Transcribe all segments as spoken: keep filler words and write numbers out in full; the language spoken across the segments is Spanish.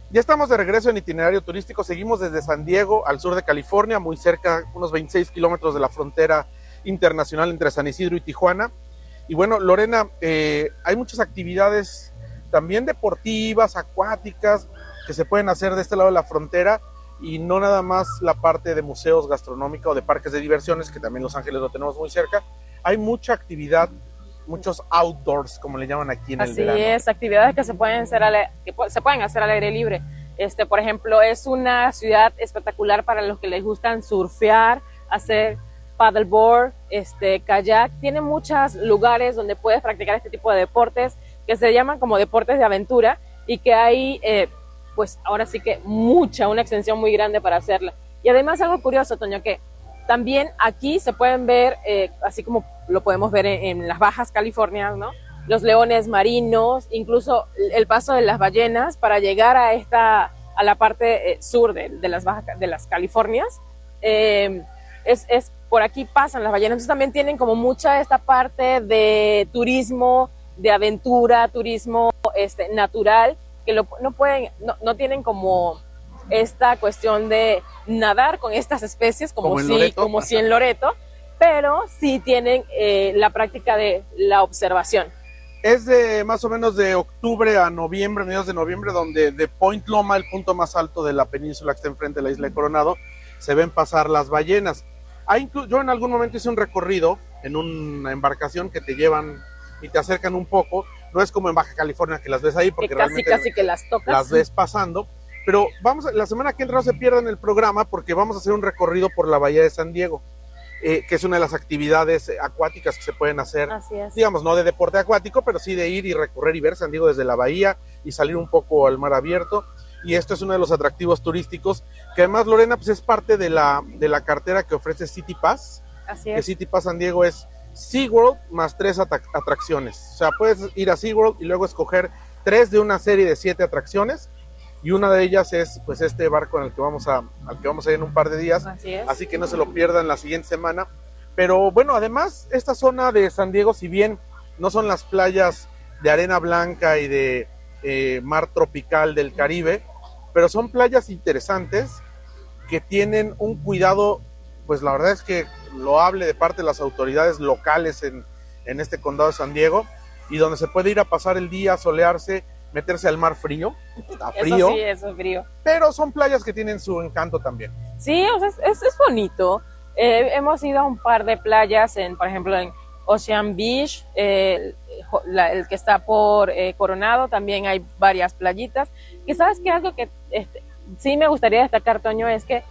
Ya estamos de regreso en itinerario turístico, seguimos desde San Diego al sur de California, muy cerca, unos veintiséis kilómetros de la frontera internacional entre San Isidro y Tijuana. Y bueno, Lorena, eh, hay muchas actividades también deportivas, acuáticas, que se pueden hacer de este lado de la frontera y no nada más la parte de museos gastronómicos o de parques de diversiones, que también Los Ángeles lo tenemos muy cerca. Hay mucha actividad, muchos outdoors, como le llaman aquí en el Así verano. es, actividades que se pueden hacer al, que se pueden hacer al aire libre. Este, por ejemplo, es una ciudad espectacular para los que les gustan surfear, hacer paddleboard, este, kayak. Tiene muchos lugares donde puedes practicar este tipo de deportes que se llaman como deportes de aventura y que hay, eh, pues ahora sí que mucha, una extensión muy grande para hacerla. Y además algo curioso, Toño, que también aquí se pueden ver, eh, así como lo podemos ver en, en las Bajas Californias, ¿no? Los leones marinos, incluso el paso de las ballenas para llegar a esta, a la parte eh, sur de, de las Bajas, de las Californias. Eh, es, es por aquí pasan las ballenas, entonces también tienen como mucha esta parte de turismo, de aventura, turismo este, natural, que lo, no pueden, no, no tienen como esta cuestión de nadar con estas especies como, como, si, como si en Loreto, pero sí tienen eh, la práctica de la observación. Es de más o menos de octubre a noviembre, mediados de noviembre, donde de Point Loma, el punto más alto de la península que está enfrente de la isla de Coronado, se ven pasar las ballenas. Hay, yo en algún momento hice un recorrido en una embarcación que te llevan y te acercan un poco. No es como en Baja California que las ves ahí, porque que casi, realmente casi que las tocas. Las ves pasando. Pero vamos, la semana que entra no se pierdan el programa porque vamos a hacer un recorrido por la Bahía de San Diego, eh, que es una de las actividades acuáticas que se pueden hacer. Así es. Digamos, no de deporte acuático, pero sí de ir y recorrer y ver San Diego desde la bahía y salir un poco al mar abierto. Y esto es uno de los atractivos turísticos, que además, Lorena, pues es parte de la, de la cartera que ofrece City Pass. Así es. Que City Pass San Diego es SeaWorld más tres atracciones. O sea, puedes ir a SeaWorld y luego escoger tres de una serie de siete atracciones. Y una de ellas es pues este barco en el que vamos a, al que vamos a ir en un par de días. Así es. Así que no se lo pierdan la siguiente semana. Pero bueno, además, esta zona de San Diego, si bien no son las playas de arena blanca y de eh, mar tropical del Caribe, pero son playas interesantes que tienen un cuidado, pues la verdad es que loable de parte de las autoridades locales en, en este condado de San Diego, y donde se puede ir a pasar el día, a solearse, meterse al mar frío, está frío, eso sí, eso es frío, pero son playas que tienen su encanto también. Sí, o sea, es, es, es bonito. Eh, hemos ido a un par de playas, en, por ejemplo, en Ocean Beach, eh, la, el que está por eh, Coronado, también hay varias playitas. Y sabes que algo que este, sí me gustaría destacar, Toño, es que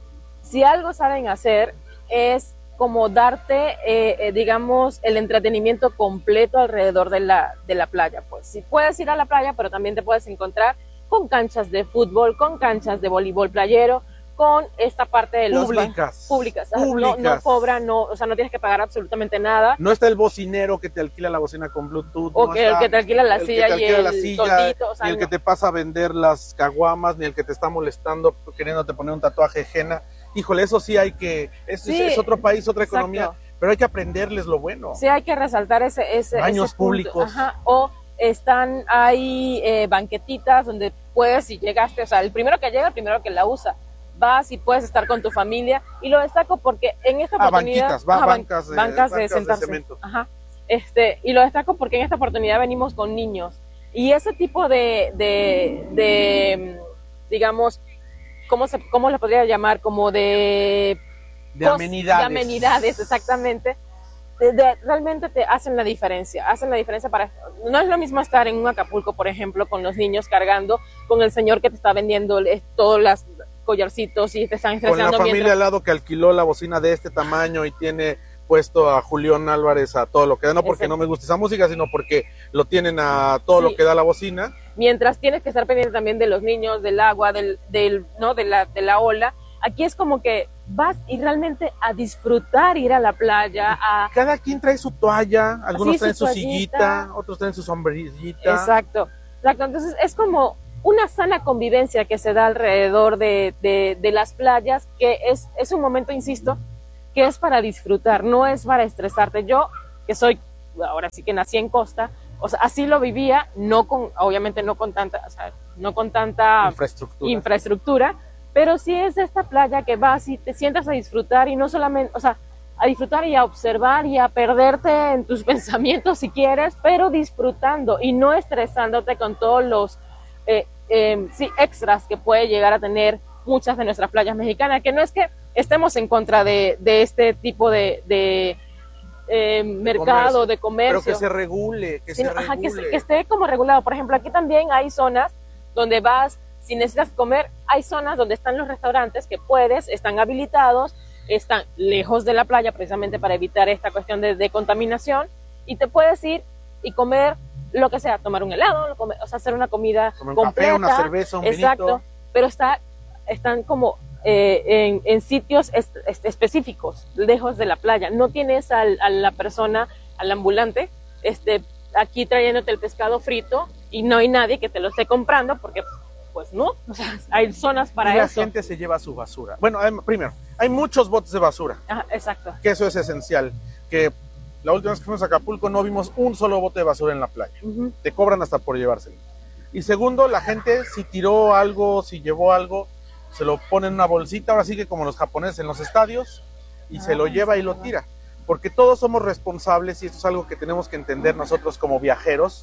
si algo saben hacer es como darte, eh, eh, digamos, el entretenimiento completo alrededor de la, de la playa. Pues si puedes ir a la playa, pero también te puedes encontrar con canchas de fútbol, con canchas de voleibol playero, con esta parte de los públicas, públicas, públicas. No, no cobran, no, o sea, no tienes que pagar absolutamente nada. No está el bocinero que te alquila la bocina con Bluetooth, o no que está el que te alquila la el silla y el la silla, toldito, o sea, ni el no. que te pasa a vender las caguamas, ni el que te está molestando queriéndote poner un tatuaje henna. Híjole, eso sí hay que, es, Sí, es otro país, otra exacto. economía, pero hay que aprenderles lo bueno. Sí, hay que resaltar ese, ese baños ese punto. públicos. Ajá. O están ahí eh, banquetitas donde puedes, si llegaste, o sea, el primero que llega, el primero que la usa. Vas y puedes estar con tu familia, y lo destaco porque en esta ah, oportunidad... banquitas, va, ajá, bancas, de, bancas de bancas sentarse. de cemento. Ajá. Este, y lo destaco porque en esta oportunidad venimos con niños. Y ese tipo de, de, de digamos, ¿cómo, se, ¿cómo le podría llamar? Como de... De amenidades. De amenidades, exactamente. De, de, realmente te hacen la diferencia, hacen la diferencia para... No es lo mismo estar en un Acapulco, por ejemplo, con los niños cargando, con el señor que te está vendiendo todos los collarcitos y te están estresando. Con la familia mientras... al lado que alquiló la bocina de este tamaño y tiene puesto a Julián Álvarez a todo lo que da, no porque Exacto. no me guste esa música, sino porque lo tienen a todo sí. lo que da la bocina. Mientras tienes que estar pendiente también de los niños, del agua, del, del no de la, de la ola. Aquí es como que vas y realmente a disfrutar, ir a la playa. A... Cada quien trae su toalla, algunos sí, traen su, su sillita, otros traen su sombrillita. Exacto, exacto. Entonces es como una sana convivencia que se da alrededor de, de, de las playas, que es, es un momento, insisto, que es para disfrutar, no es para estresarte. Yo, que soy, ahora sí que nací en costa, o sea, así lo vivía, no con, obviamente no con tanta, o sea, no con tanta infraestructura. infraestructura, pero sí es esta playa que vas y te sientas a disfrutar y no solamente, o sea, a disfrutar y a observar y a perderte en tus pensamientos si quieres, pero disfrutando y no estresándote con todos los eh, eh, sí, extras que puede llegar a tener muchas de nuestras playas mexicanas, que no es que estemos en contra de, de este tipo de, de eh, mercado, comercio, de comercio. Pero que se regule, que sino, se regule. Ajá, que, se, que esté como regulado. Por ejemplo, aquí también hay zonas donde vas, si necesitas comer, hay zonas donde están los restaurantes que puedes, están habilitados, están lejos de la playa precisamente para evitar esta cuestión de, de contaminación, y te puedes ir y comer lo que sea, tomar un helado, comer, o sea, hacer una comida Comer un completa. café, una cerveza, un exacto, vinito. pero está, están como eh, en, en sitios est est específicos, lejos de la playa. No tienes al, a la persona, al ambulante, este, aquí trayéndote el pescado frito y no hay nadie que te lo esté comprando porque, pues no, o sea, hay zonas para y la eso. La gente se lleva su basura. Bueno, hay, primero, hay muchos botes de basura. Ajá, exacto. Que eso es esencial. Que la última vez que fuimos a Acapulco no vimos un solo bote de basura en la playa. Uh-huh. Te cobran hasta por llevárselo. Y segundo, la gente si tiró algo, si llevó algo, se lo pone en una bolsita, ahora sí que como los japoneses en los estadios, y ah, se lo lleva y lo tira. Porque todos somos responsables y esto es algo que tenemos que entender nosotros como viajeros.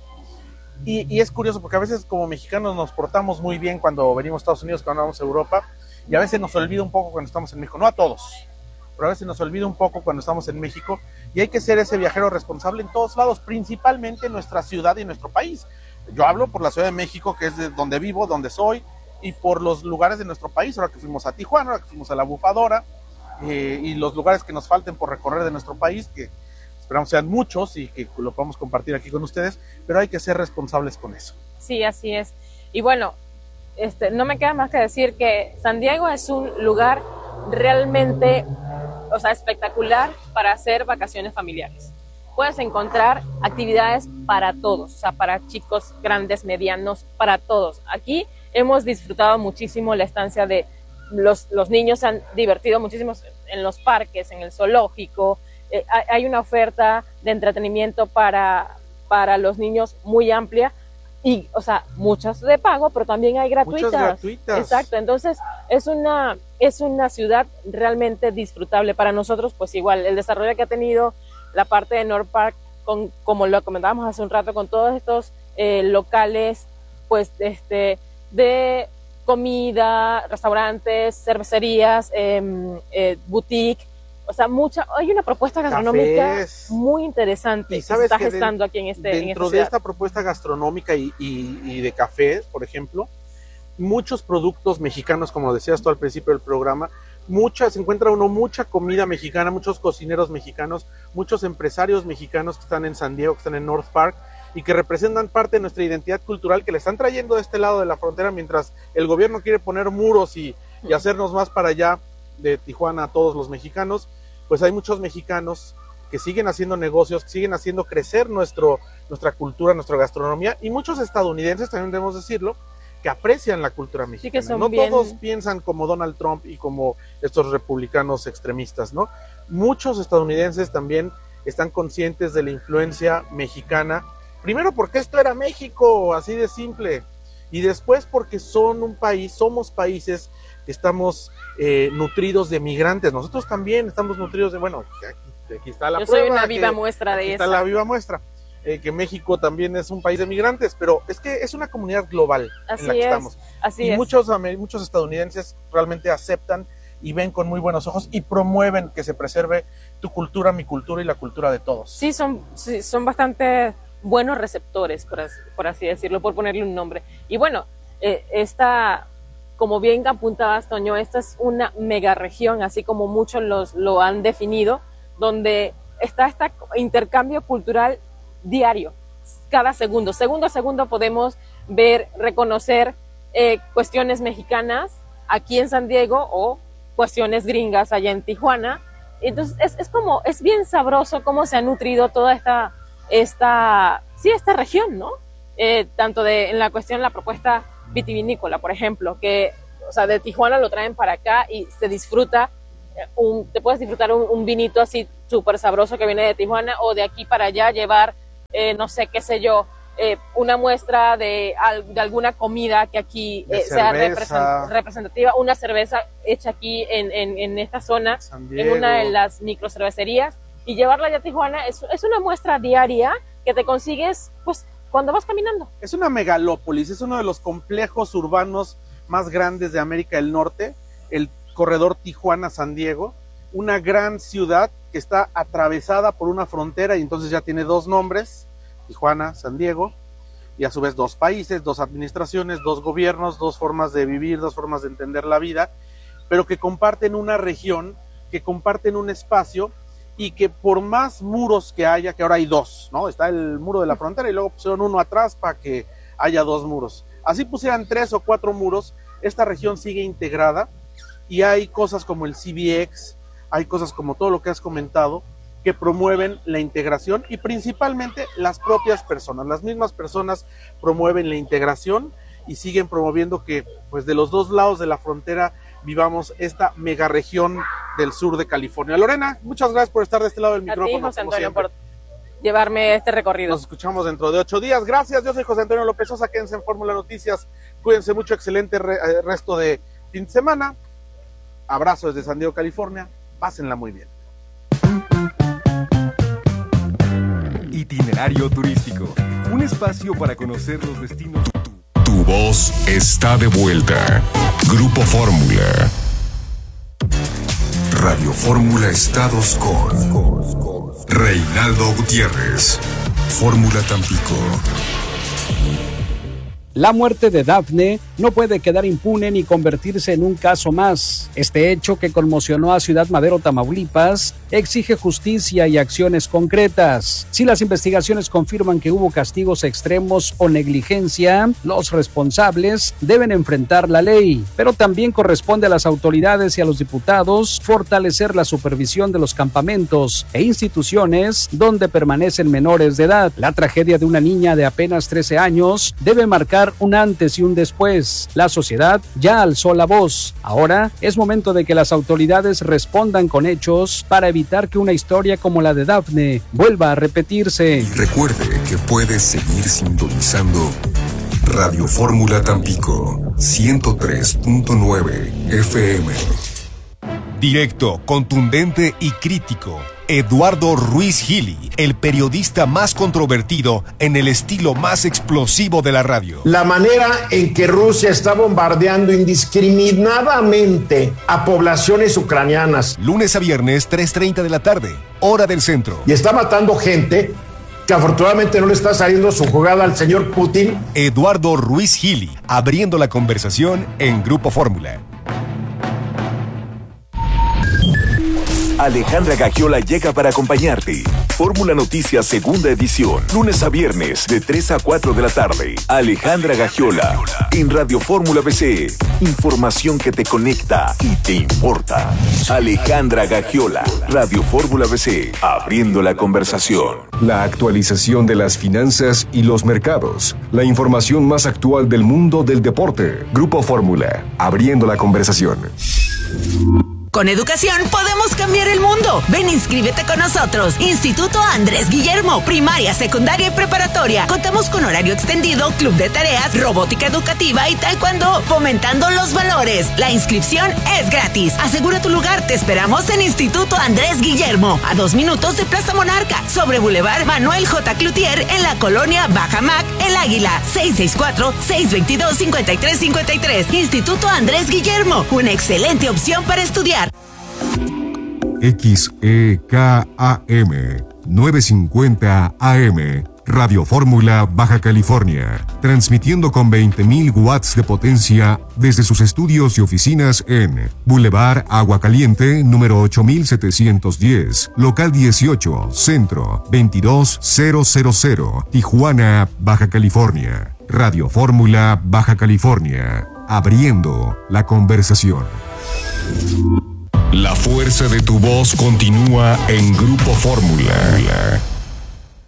Y, y es curioso porque a veces como mexicanos nos portamos muy bien cuando venimos a Estados Unidos, cuando vamos a Europa, y a veces nos olvida un poco cuando estamos en México, no a todos, pero a veces nos olvida un poco cuando estamos en México, y hay que ser ese viajero responsable en todos lados, principalmente en nuestra ciudad y en nuestro país. Yo hablo por la Ciudad de México, que es de donde vivo, donde soy, y por los lugares de nuestro país, ahora que fuimos a Tijuana, ahora que fuimos a La Bufadora, eh, y los lugares que nos falten por recorrer de nuestro país, que esperamos sean muchos y que lo podamos compartir aquí con ustedes, pero hay que ser responsables con eso. Sí, así es. Y bueno, este, no me queda más que decir que San Diego es un lugar realmente, o sea, espectacular para hacer vacaciones familiares. Puedes encontrar actividades para todos, o sea, para chicos, grandes, medianos, para todos. Aquí hemos disfrutado muchísimo la estancia de los, los niños, se han divertido muchísimo en los parques, en el zoológico. Eh, hay una oferta de entretenimiento para, para los niños muy amplia y, o sea, muchas de pago, pero también hay gratuitas. Muchas gratuitas. Exacto, entonces es una, es una ciudad realmente disfrutable para nosotros, pues igual, el desarrollo que ha tenido la parte de North Park, con, como lo comentábamos hace un rato, con todos estos eh, locales, pues, este, de comida, restaurantes, cervecerías, eh, eh, boutique. O sea, mucha, hay una propuesta gastronómica Cafés. muy interesante y sabes que está que gestando de, aquí en este dentro en esta de ciudad. Esta propuesta gastronómica y, y, y de cafés, por ejemplo, muchos productos mexicanos, como decías tú al principio del programa, mucha, se encuentra uno mucha comida mexicana, muchos cocineros mexicanos, muchos empresarios mexicanos que están en San Diego, que están en North Park y que representan parte de nuestra identidad cultural que le están trayendo de este lado de la frontera mientras el gobierno quiere poner muros y, y hacernos más para allá de Tijuana a todos los mexicanos. Pues hay muchos mexicanos que siguen haciendo negocios, que siguen haciendo crecer nuestro, nuestra cultura, nuestra gastronomía, y muchos estadounidenses, también debemos decirlo, que aprecian la cultura mexicana. Sí, que son no bien... todos piensan como Donald Trump y como estos republicanos extremistas, ¿no? Muchos estadounidenses también están conscientes de la influencia mexicana, primero porque esto era México, así de simple, y después porque son un país, somos países que estamos eh, nutridos de migrantes. Nosotros también estamos nutridos de, bueno, aquí, aquí está la Yo prueba. Yo soy una viva que, muestra de aquí eso. Está la viva muestra, eh, que México también es un país de migrantes, pero es que es una comunidad global así en la que es, estamos. Así y es. Muchos, muchos estadounidenses realmente aceptan y ven con muy buenos ojos y promueven que se preserve tu cultura, mi cultura y la cultura de todos. Sí, son, sí, son bastante buenos receptores, por así, por así decirlo, por ponerle un nombre. Y bueno, eh, esta... Como bien apuntabas, Toño, esta es una mega región, así como muchos los, lo han definido, donde está este intercambio cultural diario, cada segundo. Segundo a segundo podemos ver, reconocer eh, cuestiones mexicanas aquí en San Diego o cuestiones gringas allá en Tijuana. Entonces es, es como, es bien sabroso cómo se ha nutrido toda esta, esta, sí, esta región, ¿no? Eh, tanto de, en la cuestión, la propuesta vitivinícola, por ejemplo, que, o sea, de Tijuana lo traen para acá y se disfruta, un, te puedes disfrutar un, un vinito así súper sabroso que viene de Tijuana, o de aquí para allá llevar eh, no sé, qué sé yo, eh, una muestra de, de alguna comida que aquí eh, sea represent, representativa, una cerveza hecha aquí en, en, en esta zona, en una de las microcervecerías, y llevarla ya a Tijuana es, es una muestra diaria que te consigues pues cuando vas caminando. Es una megalópolis, es uno de los complejos urbanos más grandes de América del Norte, el corredor Tijuana-San Diego, una gran ciudad que está atravesada por una frontera y entonces ya tiene dos nombres, Tijuana, San Diego, y a su vez dos países, dos administraciones, dos gobiernos, dos formas de vivir, dos formas de entender la vida, pero que comparten una región, que comparten un espacio y que por más muros que haya, que ahora hay dos, ¿no? Está el muro de la frontera y luego pusieron uno atrás para que haya dos muros. Así pusieran tres o cuatro muros, esta región sigue integrada y hay cosas como el C B X, hay cosas como todo lo que has comentado, que promueven la integración y principalmente las propias personas. Las mismas personas promueven la integración y siguen promoviendo que pues de los dos lados de la frontera vivamos esta megaregión del sur de California. Lorena, muchas gracias por estar de este lado del micrófono. A ti, José Antonio, por llevarme este recorrido. Nos escuchamos dentro de ocho días. Gracias, yo soy José Antonio López Sosa, quédense en Fórmula Noticias, cuídense mucho, excelente re resto de fin de semana. Abrazo desde San Diego, California, pásenla muy bien. Itinerario turístico, un espacio para conocer los destinos. Tu voz está de vuelta. Grupo Fórmula. Radio Fórmula Estados con Reinaldo Gutiérrez. Fórmula Tampico. La muerte de Dafne no puede quedar impune ni convertirse en un caso más. Este hecho, que conmocionó a Ciudad Madero, Tamaulipas, exige justicia y acciones concretas. Si las investigaciones confirman que hubo castigos extremos o negligencia, los responsables deben enfrentar la ley. Pero también corresponde a las autoridades y a los diputados fortalecer la supervisión de los campamentos e instituciones donde permanecen menores de edad. La tragedia de una niña de apenas trece años debe marcar un antes y un después. La sociedad ya alzó la voz. Ahora es momento de que las autoridades respondan con hechos para evitar que una historia como la de Dafne vuelva a repetirse. Y recuerde que puede seguir sintonizando Radio Fórmula Tampico ciento tres punto nueve F M. Directo, contundente y crítico. Eduardo Ruiz Gili, el periodista más controvertido en el estilo más explosivo de la radio. La manera en que Rusia está bombardeando indiscriminadamente a poblaciones ucranianas. Lunes a viernes, tres treinta de la tarde, hora del centro. Y está matando gente que afortunadamente no le está saliendo su jugada al señor Putin. Eduardo Ruiz Gili, abriendo la conversación en Grupo Fórmula. Alejandra Gagiola llega para acompañarte. Fórmula Noticias segunda edición, lunes a viernes de tres a cuatro de la tarde. Alejandra Gagiola en Radio Fórmula B C. Información que te conecta y te importa. Alejandra Gagiola, Radio Fórmula B C, abriendo la conversación. La actualización de las finanzas y los mercados. La información más actual del mundo del deporte. Grupo Fórmula, abriendo la conversación. Con educación podemos cambiar el mundo. Ven, inscríbete con nosotros. Instituto Andrés Guillermo, primaria, secundaria y preparatoria. Contamos con horario extendido, club de tareas, robótica educativa y taekwondo, fomentando los valores. La inscripción es gratis. Asegura tu lugar. Te esperamos en Instituto Andrés Guillermo, a dos minutos de Plaza Monarca, sobre Boulevard Manuel J. Cloutier, en la colonia Bajamac, El Águila. seis seis cuatro, seis dos dos, cinco tres cinco tres. Instituto Andrés Guillermo, una excelente opción para estudiar. X E K A M novecientos cincuenta A M, Radio Fórmula Baja California, transmitiendo con veinte mil watts de potencia desde sus estudios y oficinas en Boulevard Agua Caliente, número ocho mil setecientos diez, local dieciocho, centro, veintidós mil, Tijuana, Baja California. Radio Fórmula Baja California, abriendo la conversación. La fuerza de tu voz continúa en Grupo Fórmula.